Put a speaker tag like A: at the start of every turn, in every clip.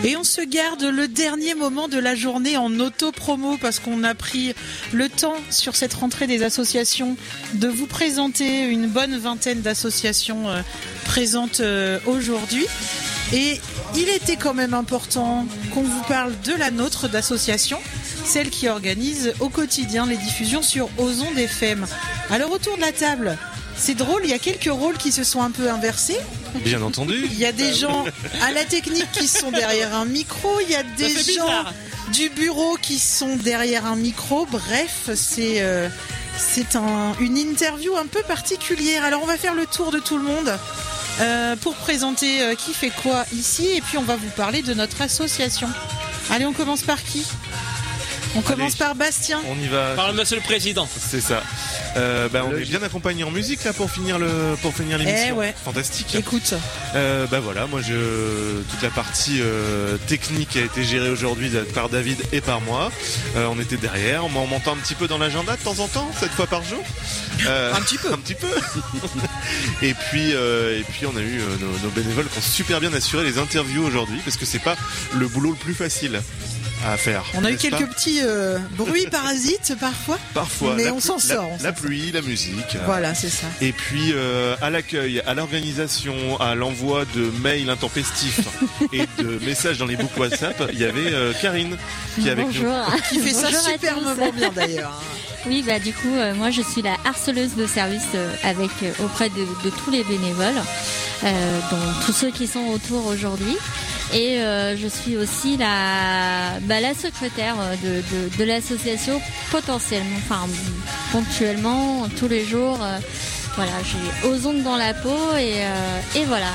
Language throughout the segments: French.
A: Et on se garde le dernier moment de la journée en auto-promo parce qu'on a pris le temps sur cette rentrée des associations de vous présenter une bonne vingtaine d'associations présentes aujourd'hui. Et il était quand même important qu'on vous parle de la nôtre d'association, celle qui organise au quotidien les diffusions sur Ozondes FM. Alors autour de la table, c'est drôle, il y a quelques rôles qui se sont un peu inversés.
B: Bien entendu.
A: Il y a des gens à la technique qui sont derrière un micro, il y a des gens du bureau qui sont derrière un micro. Bref, c'est une interview un peu particulière. Alors on va faire le tour de tout le monde pour présenter qui fait quoi ici et puis on va vous parler de notre association. Allez, on commence par qui ? On commence par Bastien.
B: On y va.
C: Par le monsieur le président.
B: C'est ça. On est bien accompagné en musique là pour finir l'émission.
A: Ouais.
B: Fantastique.
A: Écoute.
B: Voilà, moi toute la partie technique a été gérée aujourd'hui par David et par moi. On était derrière, on m'entend un petit peu dans l'agenda de temps en temps, 7 fois par jour.
A: Un petit peu.
B: Et puis on a eu nos bénévoles qui ont super bien assuré les interviews aujourd'hui parce que c'est pas le boulot le plus facile à faire.
A: On a eu quelques petits bruits parasites parfois, mais on s'en sort.
B: La pluie, la musique.
A: Voilà, c'est ça.
B: Et puis à l'accueil, à l'organisation, à l'envoi de mails intempestifs et de messages dans les boucles WhatsApp, il y avait Karine qui est avec nous.
A: Qui fait ça superbement bien d'ailleurs.
D: Oui, du coup, moi je suis la harceleuse de service auprès de tous les bénévoles, dont tous ceux qui sont autour aujourd'hui. Et je suis aussi la secrétaire de l'association potentiellement, ponctuellement, tous les jours. J'ai Ozondes dans la peau et voilà.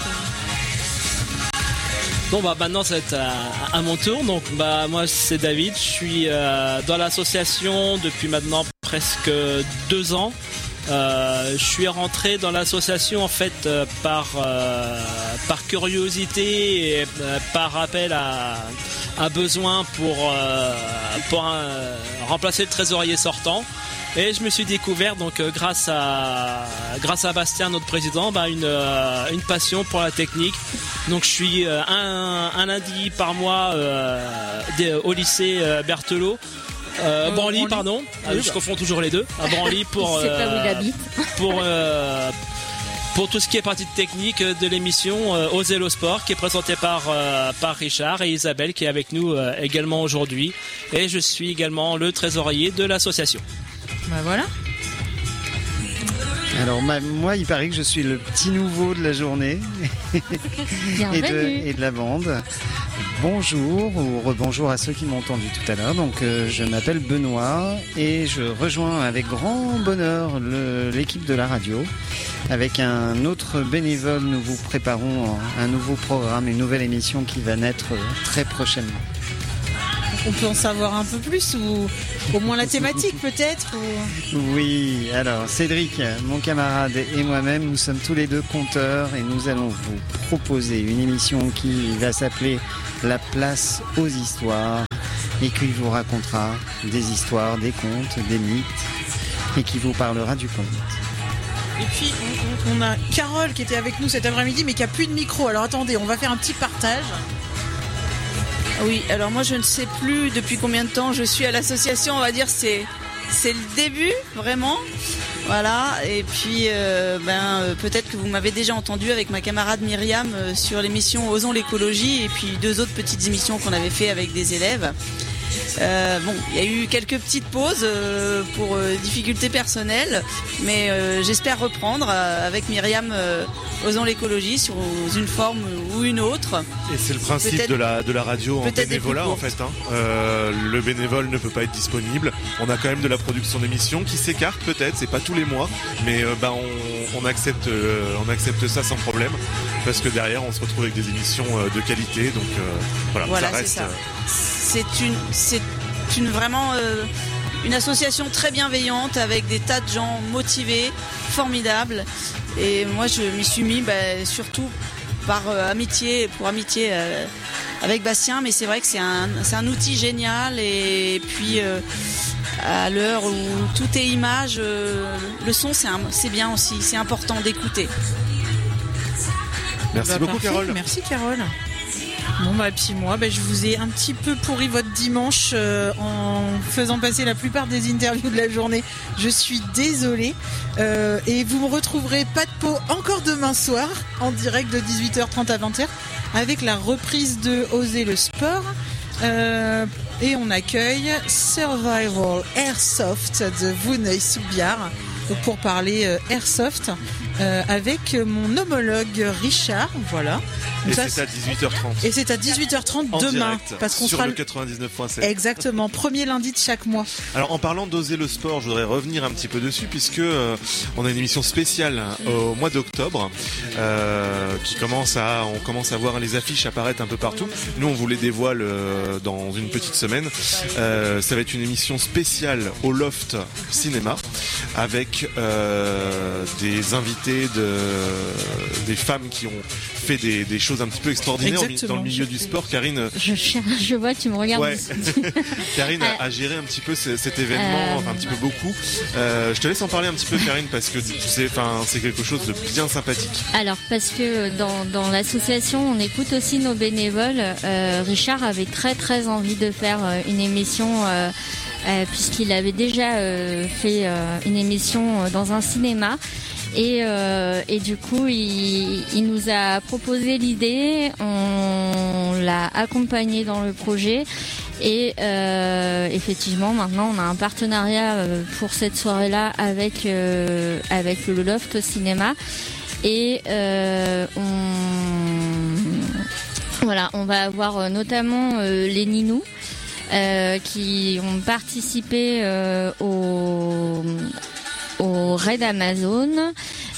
C: Maintenant ça va être à mon tour. Donc moi c'est David, je suis dans l'association depuis maintenant presque 2 ans. Je suis rentré dans l'association en fait par curiosité et par appel à besoin pour remplacer le trésorier sortant. Et je me suis découvert donc grâce à Bastien, notre président, une passion pour la technique. Donc je suis un lundi par mois au lycée Berthelot. Branly, pardon. Je confonds toujours les deux. À Branly pour.
D: C'est pas où il habite.
C: Pour tout ce qui est partie technique de l'émission Oser le sport, qui est présentée par Richard et Isabelle, qui est avec nous également aujourd'hui. Et je suis également le trésorier de l'association.
A: Voilà.
E: Alors moi, il paraît que je suis le petit nouveau de la journée et de la bande. Bonjour ou rebonjour à ceux qui m'ont entendu tout à l'heure. Donc je m'appelle Benoît et je rejoins avec grand bonheur l'équipe de la radio. Avec un autre bénévole, nous vous préparons un nouveau programme, une nouvelle émission qui va naître très prochainement.
A: On peut en savoir un peu plus ou au moins la thématique peut-être
E: Oui, alors Cédric, mon camarade et moi-même, nous sommes tous les deux conteurs et nous allons vous proposer une émission qui va s'appeler La place aux histoires et qui vous racontera des histoires, des contes, des mythes et qui vous parlera du conte.
A: Et puis on a Carole qui était avec nous cet après-midi mais qui a plus de micro. Alors attendez, on va faire un petit partage.
F: Oui, alors moi je ne sais plus depuis combien de temps je suis à l'association, on va dire c'est le début vraiment. Voilà, et puis peut-être que vous m'avez déjà entendu avec ma camarade Myriam sur l'émission Osons l'écologie et puis 2 autres petites émissions qu'on avait fait avec des élèves. Il y a eu quelques petites pauses pour difficultés personnelles, mais j'espère reprendre avec Myriam Osons l'écologie sous une forme ou une autre.
B: Et c'est le principe de la radio en bénévolat en fait. Le bénévole ne peut pas être disponible. On a quand même de la production d'émissions qui s'écarte peut-être, c'est pas tous les mois, mais on accepte ça sans problème parce que derrière on se retrouve avec des émissions de qualité. Donc
F: voilà,
B: ça reste.
F: C'est ça. C'est vraiment une association très bienveillante avec des tas de gens motivés, formidables. Et moi, je m'y suis mis surtout par amitié avec Bastien. Mais c'est vrai que c'est un outil génial. Et puis, à l'heure où tout est image, le son, c'est bien aussi. C'est important d'écouter.
B: Merci beaucoup,
A: parfait.
B: Carole.
A: Merci, Carole. Bon bah puis moi je vous ai un petit peu pourri votre dimanche en faisant passer la plupart des interviews de la journée. Je suis désolée et vous me retrouverez pas de peau encore demain soir en direct de 18h30 à 20h avec la reprise de Oser le sport et on accueille Survival Airsoft de Vouneuil-sous-Biard pour parler Airsoft avec mon homologue Richard, voilà.
B: Donc et c'est à 18h30.
A: Et c'est à 18h30
B: en
A: demain,
B: direct,
A: parce qu'on
B: sur
A: sera
B: le 99.7.
A: Exactement, premier lundi de chaque mois.
B: Alors en parlant d'Oser le sport, je voudrais revenir un petit peu dessus puisque on a une émission spéciale au mois d'octobre qui commence à voir les affiches apparaître un peu partout. Nous on vous les dévoile dans une petite semaine. Ça va être une émission spéciale au Loft Cinéma avec des invités, des femmes qui ont fait des choses un petit peu extraordinaires dans le milieu du sport. Karine,
D: je vois, tu me regardes.
B: Ouais. Karine a géré un petit peu cet événement, enfin un petit peu beaucoup. Je te laisse en parler un petit peu, Karine, parce que c'est quelque chose de bien sympathique.
D: Alors parce que dans l'association, on écoute aussi nos bénévoles. Richard avait très très envie de faire une émission. Puisqu'il avait déjà fait une émission dans un cinéma et du coup il nous a proposé l'idée, on l'a accompagné dans le projet et effectivement maintenant on a un partenariat pour cette soirée-là avec le Loft Cinéma et on va avoir notamment les Ninous qui ont participé au raid Amazon,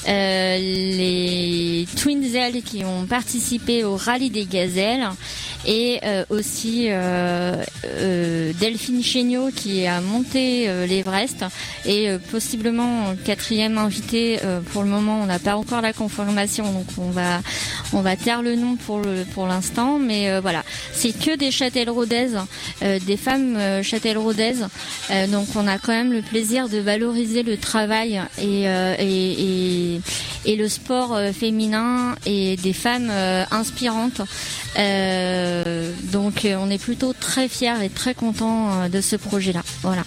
D: les Twinzels qui ont participé au rallye des gazelles et aussi Delphine Chéniaud qui a monté l'Everest et possiblement 4e invité. Pour le moment on n'a pas encore la confirmation, donc on va taire le nom pour l'instant, mais voilà, c'est que des châtelleraudaises, des femmes châtelleraudaises, donc on a quand même le plaisir de valoriser le travail et le sport féminin et des femmes inspirantes. Donc on est plutôt très fiers et très contents de ce projet-là. Voilà.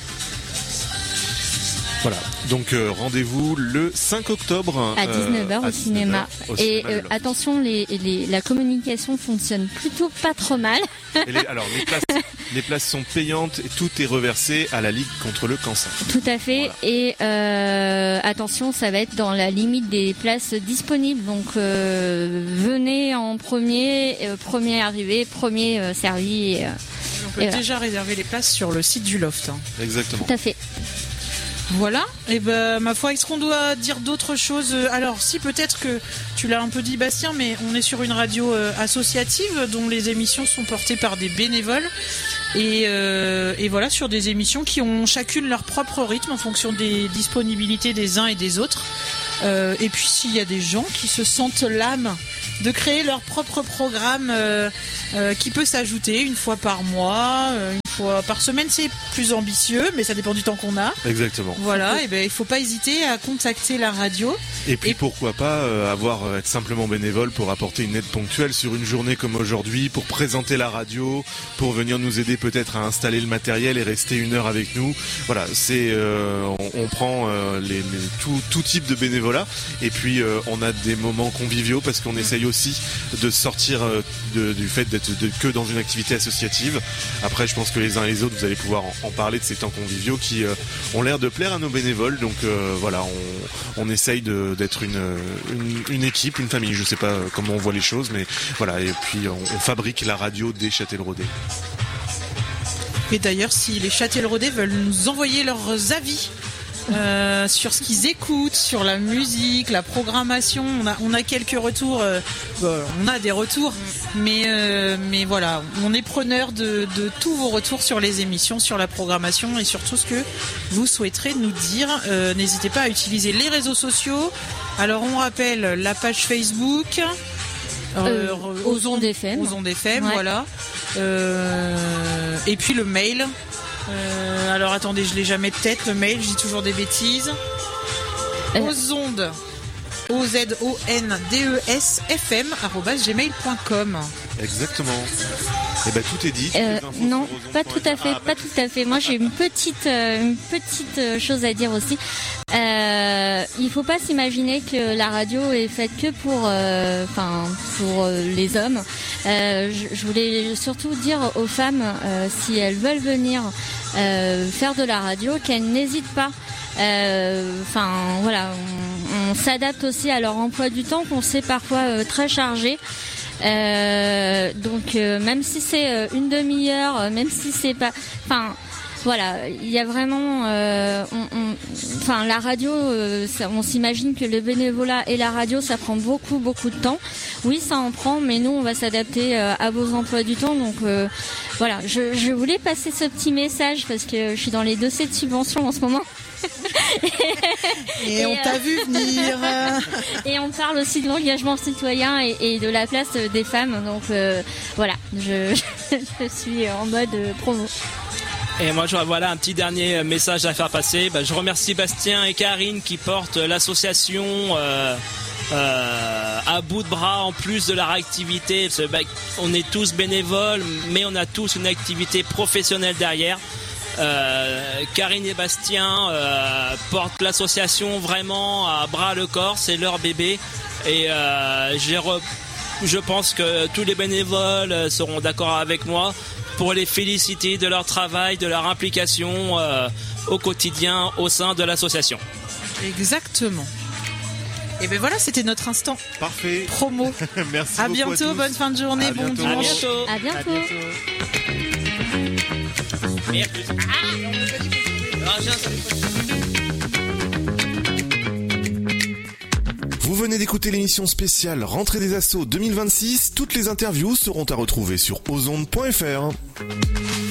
B: Donc rendez-vous le 5 octobre
D: à 19h au cinéma. Et attention, la communication fonctionne plutôt pas trop mal.
B: Les places sont payantes et tout est reversé à la Ligue contre le cancer.
D: Tout à fait. Voilà. Et attention, ça va être dans la limite des places disponibles. Donc venez en premier arrivé, premier servi.
A: On peut déjà réserver les places sur le site du Loft.
B: Exactement.
D: Tout à fait.
A: Voilà, et ma foi, est-ce qu'on doit dire d'autres choses? Alors si, peut-être que tu l'as un peu dit Bastien, mais on est sur une radio associative dont les émissions sont portées par des bénévoles et voilà, sur des émissions qui ont chacune leur propre rythme en fonction des disponibilités des uns et des autres. Et puis s'il y a des gens qui se sentent l'âme de créer leur propre programme qui peut s'ajouter une fois par mois, une fois par semaine, c'est plus ambitieux, mais ça dépend du temps qu'on a.
B: Exactement.
A: Voilà, et il faut pas hésiter à contacter la radio.
B: Et puis pourquoi pas être simplement bénévole pour apporter une aide ponctuelle sur une journée comme aujourd'hui, pour présenter la radio, pour venir nous aider peut-être à installer le matériel et rester une heure avec nous. Voilà, c'est on prend tout type de bénévolat et puis on a des moments conviviaux parce qu'on essaye aussi de sortir du fait d'être que dans une activité associative. Après, je pense que les uns et les autres, vous allez pouvoir en parler de ces temps conviviaux qui ont l'air de plaire à nos bénévoles. Donc voilà, on essaye d'être une équipe, une famille. Je sais pas comment on voit les choses, mais voilà. Et puis on fabrique la radio des Châtelleraudais.
A: Et d'ailleurs, si les Châtelleraudais veulent nous envoyer leurs avis sur ce qu'ils écoutent, sur la musique, la programmation, on a quelques retours. On a des retours, mais voilà, on est preneur de tous vos retours sur les émissions, sur la programmation et sur tout ce que vous souhaiterez nous dire. N'hésitez pas à utiliser les réseaux sociaux. Alors on rappelle la page Facebook.
D: Aux ondes FM.
A: Aux ondes FM,
D: ouais.
A: Voilà. Et puis le mail. Alors attendez, je l'ai jamais de tête le mail, je dis toujours des bêtises. Aux ondes ozondesfm@gmail.com.
B: Exactement. Et ben tout est dit.
D: Non, pas tout à fait, pas tout à fait. Moi, j'ai une petite chose à dire aussi. Il faut pas s'imaginer que la radio est faite que pour les hommes. Je voulais surtout dire aux femmes, si elles veulent venir faire de la radio, qu'elles n'hésitent pas. On s'adapte aussi à leur emploi du temps qu'on sait parfois très chargé. Même si c'est une demi-heure, même si c'est pas, il y a vraiment, la radio, on s'imagine que le bénévolat et la radio, ça prend beaucoup de temps. Oui, ça en prend, mais nous, on va s'adapter à vos emplois du temps. Donc je voulais passer ce petit message parce que je suis dans les dossiers de subvention en ce moment.
A: Et on t'a vu venir.
D: Et on parle aussi de l'engagement citoyen et de la place des femmes. Donc je suis en mode promo.
C: Et moi, voilà un petit dernier message à faire passer. Je remercie Bastien et Karine qui portent l'association à bout de bras en plus de leur activité. On est tous bénévoles, mais on a tous une activité professionnelle derrière. Karine et Bastien portent l'association vraiment à bras le corps, c'est leur bébé. Et je pense que tous les bénévoles seront d'accord avec moi pour les féliciter de leur travail, de leur implication au quotidien au sein de l'association.
A: Exactement. Et ben voilà, c'était notre instant.
B: Parfait.
A: Promo.
B: Merci.
A: À bientôt, bonne fin de journée, bon dimanche.
D: À bientôt.
G: Vous venez d'écouter l'émission spéciale Rentrée des Assos 2026. Toutes les interviews seront à retrouver sur ozonde.fr.